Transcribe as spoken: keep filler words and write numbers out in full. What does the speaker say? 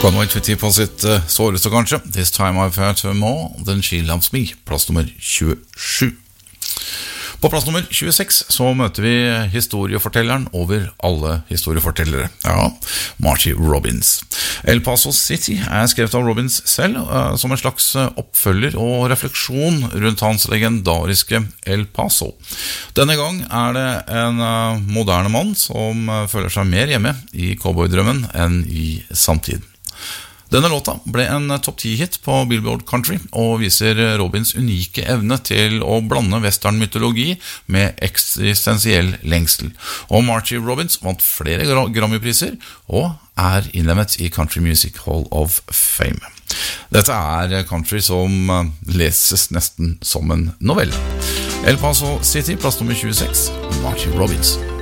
Conway Twitty på sitt uh, såreste kanskje. This time I've heard her more than she loves me. Plass nummer tjuesju. På plass nummer tjueseks så møter vi historiefortelleren over alle historiefortellere. Ja, Marty Robbins. El Paso City er skrevet av Robbins selv uh, som en slags oppfølger og refleksjon rundt hans legendariske El Paso. Denne gang er det en uh, moderne mann som uh, føler seg mer hjemme i cowboydrømmen enn i samtiden. Denne låta ble en topp ti-hit på Billboard Country og viser Robbins unike evne til å blande western-mytologi med eksistensiell lengsel. Og Marty Robbins vant flere Grammy-priser og er innlemmet i Country Music Hall of Fame. Dette er country som leses nesten som en novelle. El Paso City, plass nummer tjueseks, Marty Robbins.